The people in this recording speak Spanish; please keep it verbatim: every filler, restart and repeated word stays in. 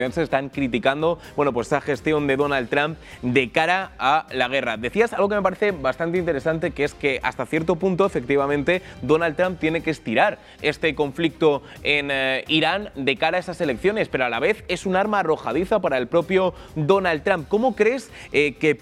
están criticando, bueno, pues esa gestión de Donald Trump de cara a la guerra. Decías algo que me parece bastante interesante, que es que hasta cierto punto, efectivamente, Donald Trump tiene que estirar este conflicto en eh, Irán de cara a esas elecciones, pero a la vez es un arma arrojadiza para el propio Donald Trump. ¿Cómo crees eh, que